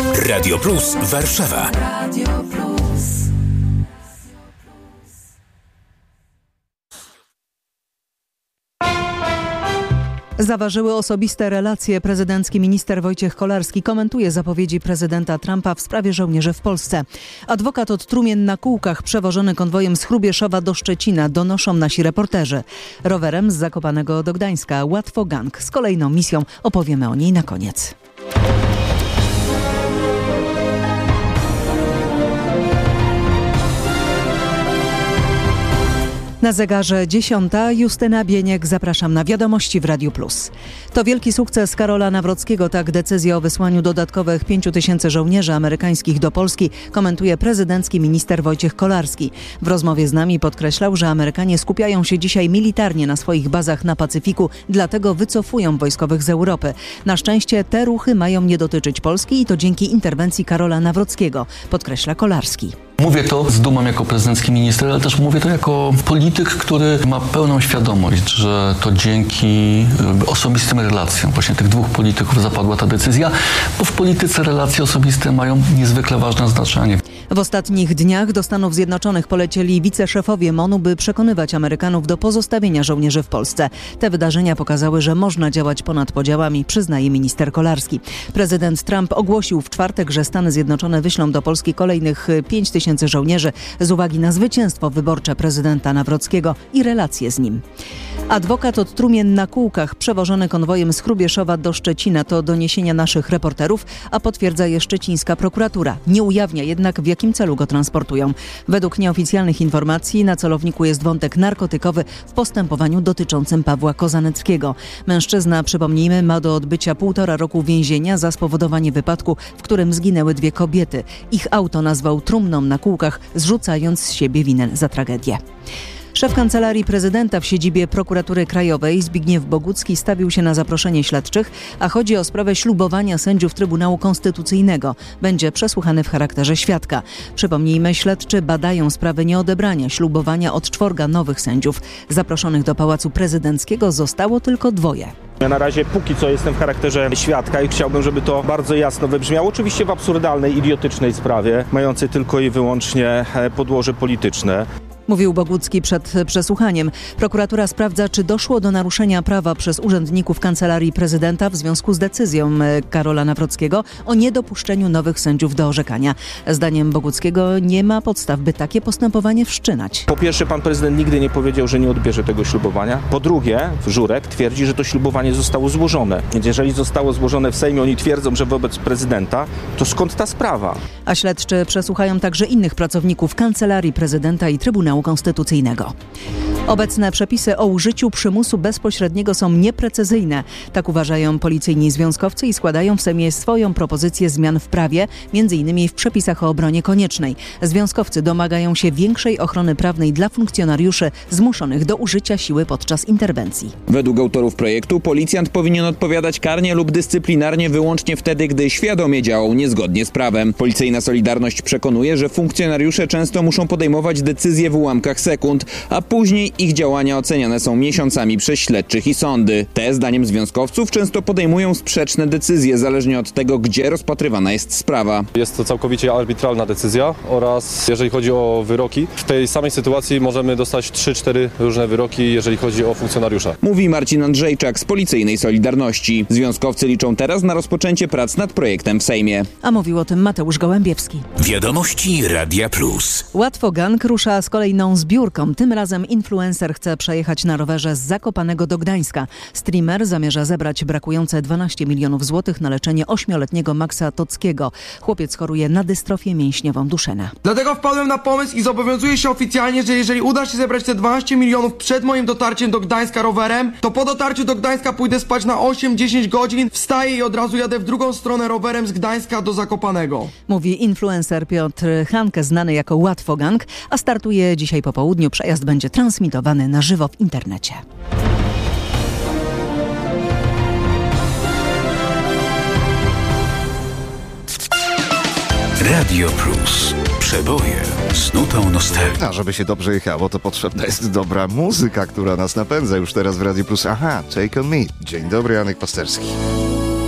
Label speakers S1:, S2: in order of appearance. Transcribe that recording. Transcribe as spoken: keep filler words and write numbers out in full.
S1: Radio Plus Warszawa. Radio Plus.
S2: Zaważyły osobiste relacje. Prezydencki minister Wojciech Kolarski komentuje zapowiedzi prezydenta Trumpa w sprawie żołnierzy w Polsce. Adwokat od trumien na kółkach przewożony konwojem z Hrubieszowa do Szczecina, donoszą nasi reporterzy. Rowerem z Zakopanego do Gdańska Łatwo Gang. Z kolejną misją opowiemy o niej na koniec. Na zegarze dziesiąta. Justyna Bieniek, zapraszam na wiadomości w Radiu Plus. To wielki sukces Karola Nawrockiego. Tak decyzję o wysłaniu dodatkowych pięciu tysięcy żołnierzy amerykańskich do Polski komentuje prezydencki minister Wojciech Kolarski. W rozmowie z nami podkreślał, że Amerykanie skupiają się dzisiaj militarnie na swoich bazach na Pacyfiku, dlatego wycofują wojskowych z Europy. Na szczęście te ruchy mają nie dotyczyć Polski i to dzięki interwencji Karola Nawrockiego, podkreśla Kolarski.
S3: Mówię to z dumą jako prezydencki minister, ale też mówię to jako polityk, który ma pełną świadomość, że to dzięki osobistym relacjom właśnie tych dwóch polityków zapadła ta decyzja, bo w polityce relacje osobiste mają niezwykle ważne znaczenie.
S2: W ostatnich dniach do Stanów Zjednoczonych polecieli wiceszefowie MONU, by przekonywać Amerykanów do pozostawienia żołnierzy w Polsce. Te wydarzenia pokazały, że można działać ponad podziałami, przyznaje minister Kolarski. Prezydent Trump ogłosił w czwartek, że Stany Zjednoczone wyślą do Polski kolejnych pięć tysięcy żołnierzy z uwagi na zwycięstwo wyborcze prezydenta Nawrockiego i relacje z nim. Adwokat od trumien na kółkach przewożony konwojem z Hrubieszowa do Szczecina to doniesienia naszych reporterów, a potwierdza je szczecińska prokuratura. Nie ujawnia jednak, w jakim celu go transportują. Według nieoficjalnych informacji na celowniku jest wątek narkotykowy w postępowaniu dotyczącym Pawła Kozaneckiego. Mężczyzna, przypomnijmy, ma do odbycia półtora roku więzienia za spowodowanie wypadku, w którym zginęły dwie kobiety. Ich auto nazwał trumną na kółkach, zrzucając z siebie winę za tragedię. Szef Kancelarii Prezydenta w siedzibie Prokuratury Krajowej Zbigniew Bogucki stawił się na zaproszenie śledczych, a chodzi o sprawę ślubowania sędziów Trybunału Konstytucyjnego. Będzie przesłuchany w charakterze świadka. Przypomnijmy, śledczy badają sprawę nieodebrania ślubowania od czworga nowych sędziów. Zaproszonych do Pałacu Prezydenckiego zostało tylko dwoje.
S4: Ja na razie póki co jestem w charakterze świadka i chciałbym, żeby to bardzo jasno wybrzmiało. Oczywiście w absurdalnej, idiotycznej sprawie, mającej tylko i wyłącznie podłoże polityczne.
S2: Mówił Bogucki przed przesłuchaniem. Prokuratura sprawdza, czy doszło do naruszenia prawa przez urzędników Kancelarii Prezydenta w związku z decyzją Karola Nawrockiego o niedopuszczeniu nowych sędziów do orzekania. Zdaniem Boguckiego nie ma podstaw, by takie postępowanie wszczynać.
S4: Po pierwsze, pan prezydent nigdy nie powiedział, że nie odbierze tego ślubowania. Po drugie, Żurek twierdzi, że to ślubowanie zostało złożone. Więc jeżeli zostało złożone w Sejmie, oni twierdzą, że wobec prezydenta, to skąd ta sprawa?
S2: A śledczy przesłuchają także innych pracowników Kancelarii Prezydenta i Trybunału Konstytucyjnego. Obecne przepisy o użyciu przymusu bezpośredniego są nieprecyzyjne. Tak uważają policyjni związkowcy i składają w Sejmie swoją propozycję zmian w prawie, między innymi w przepisach o obronie koniecznej. Związkowcy domagają się większej ochrony prawnej dla funkcjonariuszy zmuszonych do użycia siły podczas interwencji.
S5: Według autorów projektu policjant powinien odpowiadać karnie lub dyscyplinarnie wyłącznie wtedy, gdy świadomie działał niezgodnie z prawem. Policyjna Solidarność przekonuje, że funkcjonariusze często muszą podejmować decyzje w ułamkach sekund, a później ich działania oceniane są miesiącami przez śledczych i sądy. Te, zdaniem związkowców, często podejmują sprzeczne decyzje, zależnie od tego, gdzie rozpatrywana jest sprawa.
S6: Jest to całkowicie arbitralna decyzja oraz jeżeli chodzi o wyroki, w tej samej sytuacji możemy dostać trzy cztery różne wyroki, jeżeli chodzi o funkcjonariusza.
S5: Mówi Marcin Andrzejczak z Policyjnej Solidarności. Związkowcy liczą teraz na rozpoczęcie prac nad projektem w Sejmie.
S2: A mówił o tym Mateusz Gołębiewski.
S1: Wiadomości Radia Plus.
S2: Łatwo Gang rusza z kolejną zbiórką. Tym razem influencer chce przejechać na rowerze z Zakopanego do Gdańska. Streamer zamierza zebrać brakujące dwanaście milionów złotych na leczenie ośmioletniego Maxa Tockiego. Chłopiec choruje na dystrofię mięśniową Duchenne.
S7: Dlatego wpadłem na pomysł i zobowiązuję się oficjalnie, że jeżeli uda się zebrać te dwanaście milionów przed moim dotarciem do Gdańska rowerem, to po dotarciu do Gdańska pójdę spać na osiem dziesięć godzin, wstaję i od razu jadę w drugą stronę rowerem z Gdańska do Zakopanego.
S2: Mówi influencer Piotr Hanke, znany jako Łatwo Gang, a startuje dzisiaj po południu. Przejazd będzie transmitowany na żywo w internecie.
S1: Radio Plus. Przeboje z nutą nostalgii.
S8: A żeby się dobrze jechało, to potrzebna jest dobra muzyka, która nas napędza już teraz w Radio Plus. Aha, Take On Me. Dzień dobry, Janek Pasterski.